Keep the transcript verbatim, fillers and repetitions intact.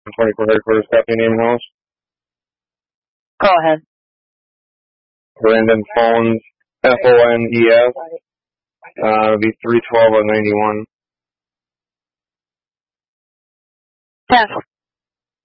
twenty-four headquarters, copy name house. Go ahead. Brandon Phones, F O N E S. Uh, it'll be three twelve on ninety-one. Yes.